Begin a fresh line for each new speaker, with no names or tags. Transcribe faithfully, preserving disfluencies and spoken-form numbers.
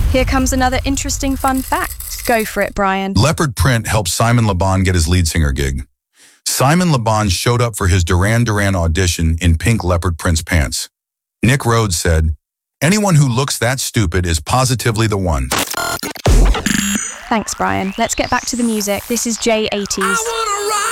Here comes another interesting fun fact. Go for it, Brian.
Leopard print helped Simon Le Bon get his lead singer gig. Simon Le Bon showed up for his Duran Duran audition in pink leopard print pants. Nick Rhodes said, "Anyone who looks that stupid is positively the one."
Thanks, Brian. Let's get back to the music. This is J eighties.